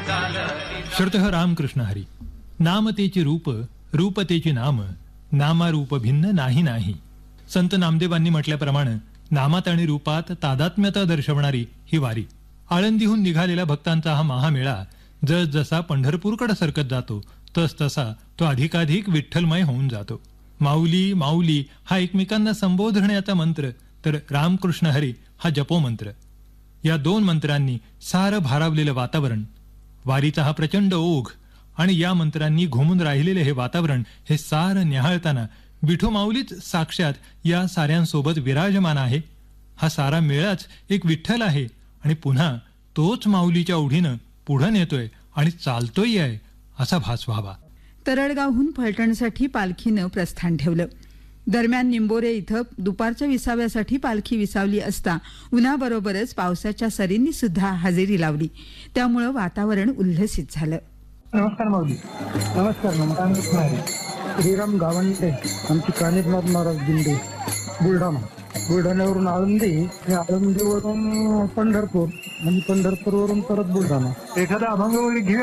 श्रुतः रामकृष्ण हरी. नाम तेची रूप, रूप तेची नाम, नामारूप भिन्न नाही नाही. संत नामदेवांनी म्हटल्याप्रमाणे नामात आणि रूपात तादात्म्यता दर्शवणारी ही वारी. आळंदीहून निघालेल्या भक्तांचा हा महामेळा जस जसा पंढरपूरकडे सरकत जातो तस तसा तो अधिकाधिक विठ्ठलमय होऊन जातो. माऊली माऊली हा एकमेकांना संबोधण्याचा मंत्र, तर रामकृष्ण हरी हा जपो मंत्र. या दोन मंत्रांनी सारं भारावलेलं वातावरण, वारीचा हा प्रचंड ओघ आणि या मंत्रांनी घुमून राहिलेले हे वातावरण, हे सारं न्याहाळताना विठू माऊलीच साक्षात या साऱ्यांसोबत विराजमान आहे. हा सारा मेळाच एक विठ्ठल आहे आणि पुन्हा तोच माऊलीच्या ओढीनं पुढं नेतोय आणि चालतोय आहे असा भास व्हावा. तरडगावहून फलटणसाठी पालखीनं प्रस्थान ठेवलं. दरम्यान निंबोरे इथं दुपारच्या विसाव्यासाठी पालखी विसावली असता उन्हाबरोबरच पावसाच्या सरींनी सुद्धा हजेरी लावली. त्यामुळं वातावरण उल्हसित झालं. नमस्कार माऊली. नमस्कार. श्रीराम गावंडे, आमची कानिफनाथ महाराज दिंडे, बुलढाण्यावरून आळंदी, आळंदीवरून पंढरपूर आणि पंढरपूरवरून परत बुलढाणा. एखादा अभंग वगैरे घेऊया.